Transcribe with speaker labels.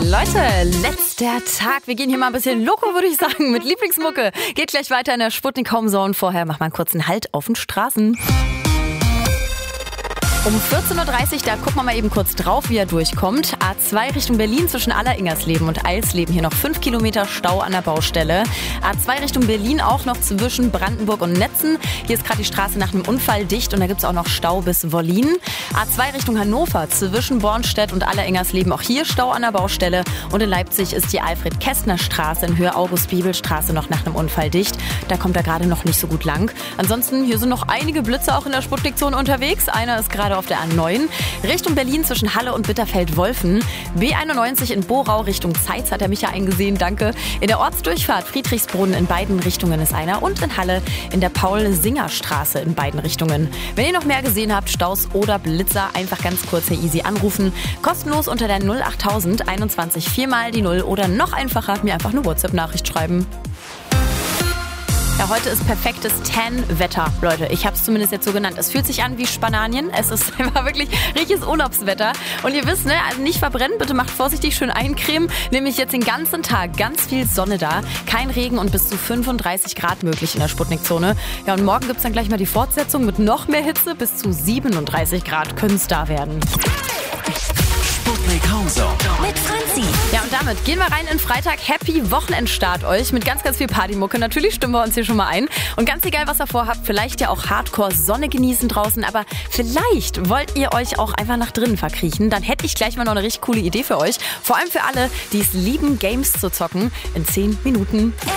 Speaker 1: Leute, letzter Tag. Wir gehen hier mal ein bisschen loco, würde ich sagen, mit Lieblingsmucke. Geht gleich weiter in der Sputnik Home Zone. Vorher machen wir einen kurzen Halt auf den Straßen. Um 14.30 Uhr, da gucken wir mal eben kurz drauf, wie er durchkommt. A2 Richtung Berlin zwischen Alleringersleben und Eilsleben. Hier noch 5 Kilometer Stau an der Baustelle. A2 Richtung Berlin auch noch zwischen Brandenburg und Netzen. Hier ist gerade die Straße nach einem Unfall dicht und da gibt es auch noch Stau bis Wollin. A2 Richtung Hannover zwischen Bornstedt und Alleringersleben. Auch hier Stau an der Baustelle. Und in Leipzig ist die Alfred-Kästner-Straße in Höhe August-Bibel-Straße noch nach einem Unfall dicht. Da kommt er gerade noch nicht so gut lang. Ansonsten, hier sind noch einige Blitze auch in der Sputnik-Zone unterwegs. Einer ist gerade auf der A9. Richtung Berlin zwischen Halle und Bitterfeld-Wolfen. B91 in Borau Richtung Zeitz hat er mich ja eingesehen, danke. In der Ortsdurchfahrt Friedrichsbrunnen in beiden Richtungen ist einer. Und in Halle in der Paul-Singer-Straße in beiden Richtungen. Wenn ihr noch mehr gesehen habt, Staus oder Blitzer, einfach ganz kurz Herr Easy anrufen. Kostenlos unter der 08000 21 4 mal die 0 oder noch einfacher, mir einfach eine WhatsApp-Nachricht schreiben. Ja, heute ist perfektes Tan-Wetter, Leute. Ich habe es zumindest jetzt so genannt. Es fühlt sich an wie Spananien. Es ist einfach wirklich richtiges Urlaubswetter. Und ihr wisst, ne, also nicht verbrennen. Bitte macht vorsichtig schön eincremen. Nämlich jetzt den ganzen Tag ganz viel Sonne da. Kein Regen und bis zu 35 Grad möglich in der Sputnik-Zone. Ja, und morgen gibt's dann gleich mal die Fortsetzung mit noch mehr Hitze. Bis zu 37 Grad können es da werden.
Speaker 2: Sputnik Home Zone
Speaker 3: mit Franzi.
Speaker 1: Ja, und damit gehen wir rein in Freitag. Happy Wochenendstart euch mit ganz, ganz viel Partymucke. Natürlich stimmen wir uns hier schon mal ein. Und ganz egal, was ihr vorhabt, vielleicht ja auch Hardcore-Sonne genießen draußen, aber vielleicht wollt ihr euch auch einfach nach drinnen verkriechen. Dann hätte ich gleich mal noch eine richtig coole Idee für euch. Vor allem für alle, die es lieben, Games zu zocken. In 10 Minuten.